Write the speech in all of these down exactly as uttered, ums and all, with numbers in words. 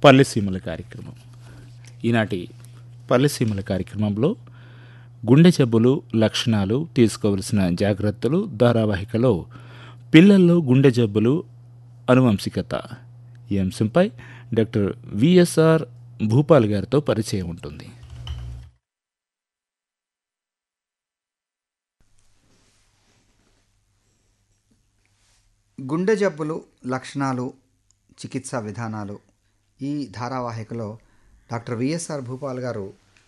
పల్లెసీమల కార్యక్రమం. ఈనాటి పల్లెసీమల కార్యక్రమంలో గుండె జబ్బులు, లక్షణాలు, తీసుకోవలసిన జాగ్రత్తలు ధారావాహికలో పిల్లల్లో గుండె జబ్బులు, అనువంశికత ఈ అంశంపై డాక్టర్ విఎస్ఆర్ భూపాల్ గారితో పరిచయం ఉంటుంది. గుండె జబ్బులు, లక్షణాలు, చికిత్సా విధానాలు ఈ ధారావాహికలో డాక్టర్ విఎస్ఆర్ భూపాల్ గారు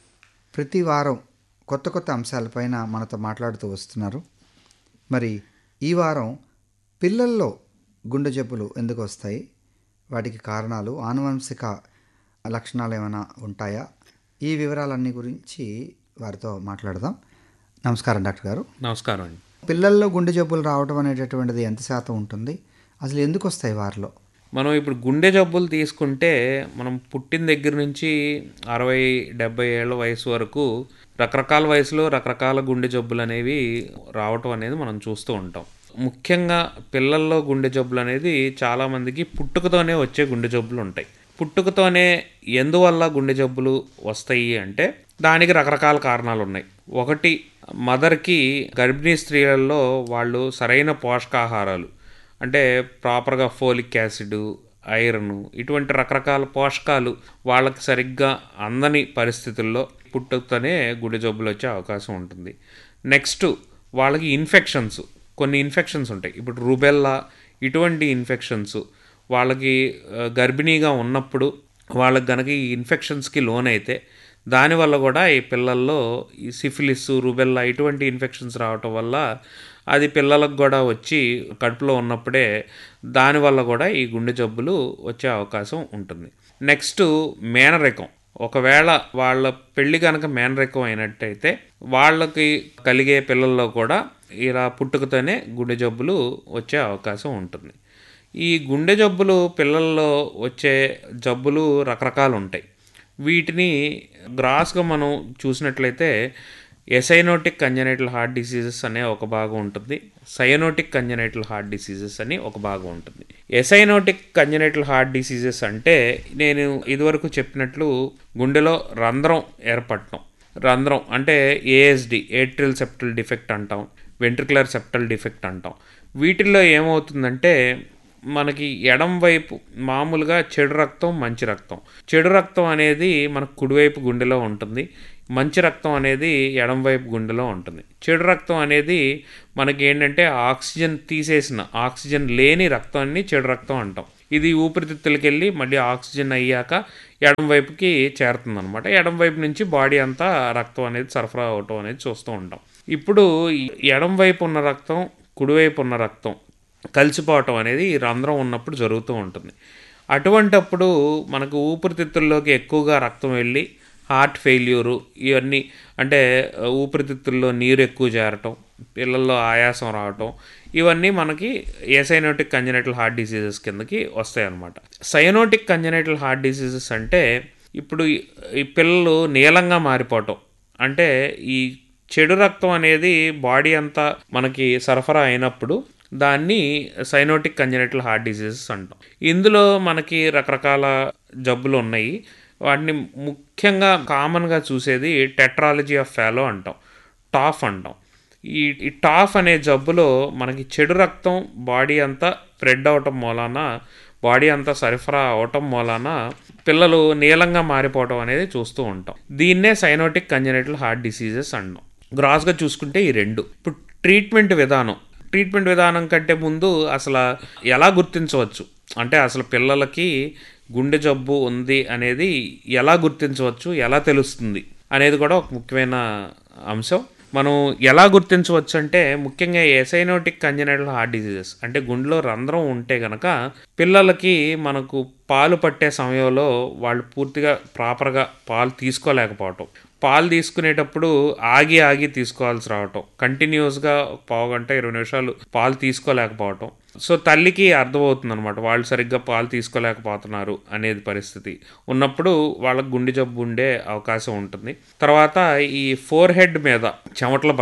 ప్రతి వారం కొత్త కొత్త అంశాలపైన మనతో మాట్లాడుతూ వస్తున్నారు. మరి ఈ వారం పిల్లల్లో గుండె జబ్బులు ఎందుకు వస్తాయి, వాటికి కారణాలు, ఆనువంశిక లక్షణాలు ఏమైనా ఉంటాయా, ఈ వివరాలన్నీ గురించి వారితో మాట్లాడదాం. నమస్కారం డాక్టర్ గారు. నమస్కారం అండి. పిల్లల్లో గుండె జబ్బులు రావడం అనేటటువంటిది ఎంత శాతం ఉంటుంది, అసలు ఎందుకు వస్తాయి వారిలో? మనం ఇప్పుడు గుండె జబ్బులు తీసుకుంటే మనం పుట్టిన దగ్గర నుంచి అరవై డెబ్బై ఏళ్ళ వయసు వరకు రకరకాల వయసులో రకరకాల గుండె జబ్బులు అనేవి రావటం అనేది మనం చూస్తూ ఉంటాం. ముఖ్యంగా పిల్లల్లో గుండె జబ్బులు అనేది చాలామందికి పుట్టుకతోనే వచ్చే గుండె జబ్బులు ఉంటాయి. పుట్టుకతోనే ఎందువల్ల గుండె జబ్బులు వస్తాయి అంటే దానికి రకరకాల కారణాలు ఉన్నాయి. ఒకటి, మదర్కి గర్భిణీ స్త్రీలలో వాళ్ళు సరైన పోషకాహారాలు అంటే ప్రాపర్గా ఫోలిక్ యాసిడ్, ఐరన్ ఇటువంటి రకరకాల పోషకాలు వాళ్ళకి సరిగ్గా అందని పరిస్థితుల్లో పుట్టుకతోనే గుండె జబ్బులు వచ్చే అవకాశం ఉంటుంది. నెక్స్ట్, వాళ్ళకి ఇన్ఫెక్షన్స్, కొన్ని ఇన్ఫెక్షన్స్ ఉంటాయి. ఇప్పుడు రుబెల్లా ఇటువంటి ఇన్ఫెక్షన్స్ వాళ్ళకి గర్భిణీగా ఉన్నప్పుడు వాళ్ళకి కనుక ఈ ఇన్ఫెక్షన్స్కి లోనైతే దానివల్ల కూడా ఈ పిల్లల్లో ఈ సిఫిలిస్, రుబెల్లా ఇటువంటి ఇన్ఫెక్షన్స్ రావటం వల్ల అది పిల్లలకు కూడా వచ్చి కడుపులో ఉన్నప్పుడే దానివల్ల కూడా ఈ గుండె జబ్బులు వచ్చే అవకాశం ఉంటుంది. నెక్స్ట్, మేనరికం. ఒకవేళ వాళ్ళ పెళ్ళి కనుక మేనరికం అయినట్టయితే వాళ్ళకి కలిగే పిల్లల్లో కూడా ఇలా పుట్టుకతోనే గుండె జబ్బులు వచ్చే అవకాశం ఉంటుంది. ఈ గుండె జబ్బులు పిల్లల్లో వచ్చే జబ్బులు రకరకాలు ఉంటాయి. వీటిని గ్రాస్గా మనం చూసినట్లయితే ఎసైనోటిక్ కంజనైటల్ హార్ట్ డిసీజెస్ అనే ఒక భాగం ఉంటుంది, సయనోటిక్ కంజనైటల్ హార్ట్ డిసీజెస్ అని ఒక భాగం ఉంటుంది. ఎసైనోటిక్ కంజనైటల్ హార్ట్ డిసీజెస్ అంటే నేను ఇదివరకు చెప్పినట్లు గుండెలో రంధ్రం ఏర్పడటం. రంధ్రం అంటే ఏఎస్డి, ఏట్రియల్ సెప్టల్ డిఫెక్ట్ అంటాం, వెంట్రికులర్ సెప్టల్ డిఫెక్ట్ అంటాం. వీటిల్లో ఏమవుతుందంటే మనకి ఎడం వైపు మామూలుగా చెడు రక్తం, మంచి రక్తం. చెడు రక్తం అనేది మనకు కుడివైపు గుండెలో ఉంటుంది, మంచి రక్తం అనేది ఎడం వైపు గుండెలో ఉంటుంది. చెడు రక్తం అనేది మనకి ఏంటంటే ఆక్సిజన్ తీసేసిన, ఆక్సిజన్ లేని రక్తాన్ని చెడు రక్తం అంటాం. ఇది ఊపిరితిత్తులకి వెళ్ళి మళ్ళీ ఆక్సిజన్ అయ్యాక ఎడం వైపుకి చేరుతుంది అనమాట. ఎడం వైపు నుంచి బాడీ అంతా రక్తం అనేది సరఫరా అవటం అనేది చూస్తూ ఉంటాం. ఇప్పుడు ఎడం వైపు ఉన్న రక్తం, కుడివైపు ఉన్న రక్తం కలిసిపోవటం అనేది ఈ రంధ్రం ఉన్నప్పుడు జరుగుతూ ఉంటుంది. అటువంటప్పుడు మనకు ఊపిరితిత్తుల్లోకి ఎక్కువగా రక్తం వెళ్ళి హార్ట్ ఫెయిల్యూరు ఇవన్నీ అంటే ఊపిరితిత్తుల్లో నీరు ఎక్కువ చేరటం, పిల్లల్లో ఆయాసం రావటం, ఇవన్నీ మనకి ఎసైనోటిక్ కంజనైటల్ హార్ట్ డిసీజెస్ కిందకి వస్తాయి అన్నమాట. సయనోటిక్ కంజనైటల్ హార్ట్ డిసీజెస్ అంటే ఇప్పుడు ఈ పిల్లలు నీలంగా మారిపోవటం. అంటే ఈ చెడు రక్తం అనేది బాడీ అంతా మనకి సరఫరా అయినప్పుడు దాన్ని సైనోటిక్ కంజనైటల్ హార్ట్ డిసీజెస్ అంటాం. ఇందులో మనకి రకరకాల జబ్బులు ఉన్నాయి. వాటిని ముఖ్యంగా కామన్గా చూసేది టెట్రాలజీ ఆఫ్ ఫాలో అంటాం, టాఫ్ అంటాం. ఈ ఈ టాఫ్ అనే జబ్బులో మనకి చెడు రక్తం బాడీ అంతా స్ప్రెడ్ అవటం మూలాన, బాడీ అంతా సరఫరా అవటం మూలాన పిల్లలు నీలంగా మారిపోవటం అనేది చూస్తూ ఉంటాం. దీన్నే సైనోటిక్ కంజనైటల్ హార్ట్ డిసీజెస్ అంటాం. గ్రాస్గా చూసుకుంటే ఈ రెండు. ఇప్పుడు ట్రీట్మెంట్ విధానం ట్రీట్మెంట్ విధానం కంటే ముందు అసలు ఎలా గుర్తించవచ్చు అంటే అసలు పిల్లలకి గుండె జబ్బు ఉంది అనేది ఎలా గుర్తించవచ్చు, ఎలా తెలుస్తుంది అనేది కూడా ఒక ముఖ్యమైన అంశం. మనం ఎలా గుర్తించవచ్చు అంటే ముఖ్యంగా ఎసైనోటిక్ కంజనైటల్ హార్ట్ డిసీజెస్ అంటే గుండెలో రంధ్రం ఉంటే కనుక పిల్లలకి మనకు పాలు పట్టే సమయంలో వాళ్ళు పూర్తిగా ప్రాపర్గా పాలు తీసుకోలేకపోవటం, పాలు తీసుకునేటప్పుడు ఆగి ఆగి తీసుకోవాల్సి రావటం, కంటిన్యూస్గా పావు గంట ఇరవై నిమిషాలు పాలు తీసుకోలేకపోవటం. సో తల్లికి అర్థమవుతుంది అనమాట వాళ్ళు సరిగ్గా పాలు తీసుకోలేకపోతున్నారు అనేది పరిస్థితి ఉన్నప్పుడు వాళ్ళకు గుండె జబ్బు ఉండే అవకాశం ఉంటుంది. తర్వాత ఈ ఫోర్ హెడ్ మీద చెమటలు పట్టడం,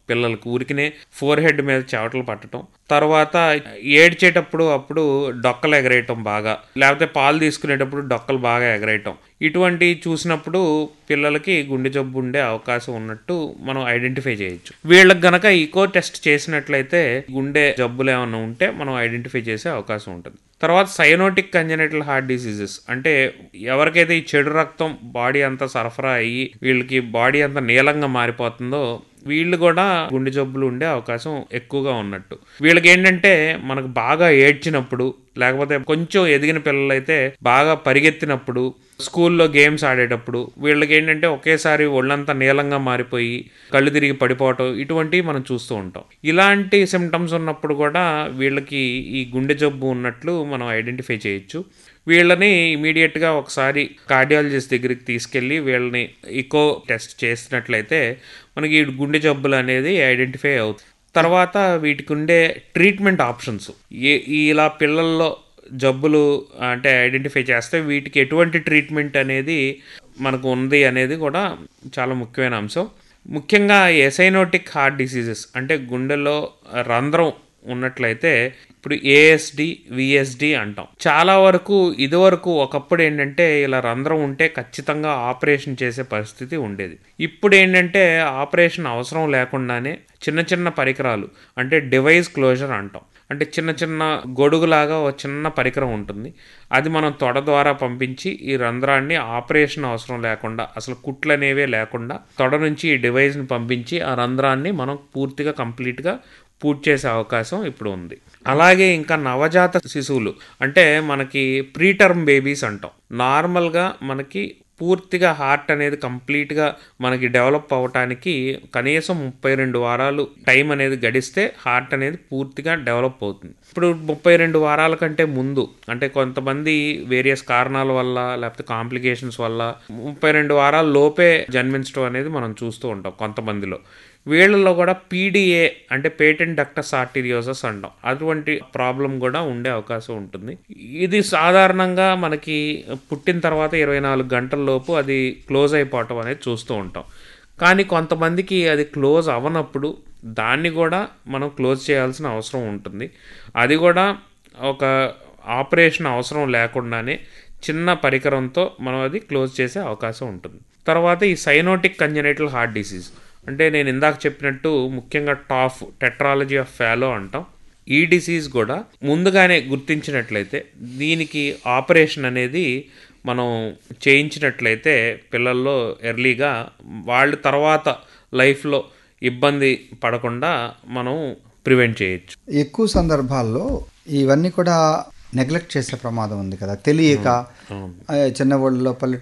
పిల్లలకు ఊరికినే ఫోర్ హెడ్ మీద చెవటలు పట్టడం, తర్వాత ఏడ్చేటప్పుడు అప్పుడు డొక్కలు ఎగరేయటం బాగా, లేకపోతే పాలు తీసుకునేటప్పుడు డొక్కలు బాగా ఎగరేయటం, ఇటువంటి చూసినప్పుడు పిల్లలకి గుండె జబ్బు ఉండే అవకాశం ఉన్నట్టు మనం ఐడెంటిఫై చేయొచ్చు. వీళ్ళకి గనక ఈకో టెస్ట్ చేసినట్లయితే గుండె జబ్బులు ఏమైనా ఉంటే మనం ఐడెంటిఫై చేసే అవకాశం ఉంటుంది. తర్వాత సైనోటిక్ కంజెనిటల్ హార్ట్ డిసీజెస్ అంటే ఎవరికైతే ఈ చెడు రక్తం బాడీ అంతా సరఫరా అయ్యి వీళ్ళకి బాడీ అంతా నీలంగా మారిపోతుందో వీళ్ళు కూడా గుండె జబ్బులు ఉండే అవకాశం ఎక్కువగా ఉన్నట్టు. వీళ్ళకి ఏంటంటే మనకు బాగా ఏడ్చినప్పుడు, లేకపోతే కొంచెం ఎదిగిన పిల్లలైతే బాగా పరిగెత్తినప్పుడు, స్కూల్లో గేమ్స్ ఆడేటప్పుడు వీళ్ళకి ఏంటంటే ఒకేసారి ఒళ్ళంతా నీలంగా మారిపోయి కళ్ళు తిరిగి పడిపోవటం, ఇటువంటివి మనం చూస్తూ ఉంటాం. ఇలాంటి సిమ్టమ్స్ ఉన్నప్పుడు కూడా వీళ్ళకి ఈ గుండె జబ్బు ఉన్నట్లు మనం ఐడెంటిఫై చేయొచ్చు. వీళ్ళని ఇమీడియట్గా ఒకసారి కార్డియాలజిస్ట్ దగ్గరికి తీసుకెళ్ళి వీళ్ళని ఈకో టెస్ట్ చేసినట్లయితే మనకి ఈ గుండె జబ్బులు అనేది ఐడెంటిఫై అవుతుంది. తర్వాత వీటికి ఉండే ట్రీట్మెంట్ ఆప్షన్స్, ఏ ఇలా పిల్లల్లో జబ్బులు అంటే ఐడెంటిఫై చేస్తే వీటికి ఎటువంటి ట్రీట్మెంట్ అనేది మనకు ఉంది అనేది కూడా చాలా ముఖ్యమైన అంశం. ముఖ్యంగా ఎసైనోటిక్ హార్ట్ డిసీజెస్ అంటే గుండెలో రంధ్రం ఉన్నట్లయితే ఇప్పుడు ఏఎస్డి విఎస్డి అంటాం. చాలా వరకు ఇదివరకు ఒకప్పుడు ఏంటంటే ఇలా రంధ్రం ఉంటే ఖచ్చితంగా ఆపరేషన్ చేసే పరిస్థితి ఉండేది. ఇప్పుడు ఏంటంటే ఆపరేషన్ అవసరం లేకుండానే చిన్న చిన్న పరికరాలు అంటే డివైస్ క్లోజర్ అంటాం. అంటే చిన్న చిన్న గొడుగులాగా ఒక చిన్న పరికరం ఉంటుంది, అది మనం తొడ ద్వారా పంపించి ఈ రంధ్రాన్ని ఆపరేషన్ అవసరం లేకుండా, అసలు కుట్లు అనేవే లేకుండా తొడ నుంచి ఈ డివైస్ని పంపించి ఆ రంధ్రాన్ని మనం పూర్తిగా కంప్లీట్గా పూర్తి చేసే అవకాశం ఇప్పుడు ఉంది. అలాగే ఇంకా నవజాత శిశువులు అంటే మనకి ప్రీటర్మ్ బేబీస్ అంటాం. నార్మల్గా మనకి పూర్తిగా హార్ట్ అనేది కంప్లీట్గా మనకి డెవలప్ అవ్వటానికి కనీసం ముప్పై రెండు వారాలు టైం అనేది గడిస్తే హార్ట్ అనేది పూర్తిగా డెవలప్ అవుతుంది. ఇప్పుడు ముప్పై రెండు వారాల కంటే ముందు అంటే కొంతమంది వేరియస్ కారణాల వల్ల లేకపోతే కాంప్లికేషన్స్ వల్ల ముప్పై రెండు వారాల లోపే జన్మించడం అనేది మనం చూస్తూ ఉంటాం కొంతమందిలో. వీళ్ళలో కూడా పీడిఏ అంటే పేటెంట్ డక్టస్ ఆర్టీరియోసస్ అంటాం, అటువంటి ప్రాబ్లం కూడా ఉండే అవకాశం ఉంటుంది. ఇది సాధారణంగా మనకి పుట్టిన తర్వాత ఇరవై నాలుగు గంటల లోపు అది క్లోజ్ అయిపోవటం అనేది చూస్తూ ఉంటాం. కానీ కొంతమందికి అది క్లోజ్ అవ్వనప్పుడు దాన్ని కూడా మనం క్లోజ్ చేయాల్సిన అవసరం ఉంటుంది. అది కూడా ఒక ఆపరేషన్ అవసరం లేకుండానే చిన్న పరికరంతో మనం అది క్లోజ్ చేసే అవకాశం ఉంటుంది. తర్వాత ఈ సైనోటిక్ కంజెనిటల్ హార్ట్ డిసీజ్ అంటే నేను ఇందాక చెప్పినట్టు ముఖ్యంగా టాఫ్ టెట్రాలజీ ఆఫ్ ఫాలో అంటాం. ఈ డిసీజ్ కూడా ముందుగానే గుర్తించినట్లయితే దీనికి ఆపరేషన్ అనేది మనం చేయించినట్లయితే పిల్లల్లో ఎర్లీగా వాళ్ళ తర్వాత లైఫ్లో ఇబ్బంది పడకుండా మనం ప్రివెంట్ చేయొచ్చు. ఎక్కువ సందర్భాల్లో ఇవన్నీ కూడా నెగ్లెక్ట్ చేసే ప్రమాదం ఉంది కదా, తెలియక చిన్న ఊళ్ళలో పల్లె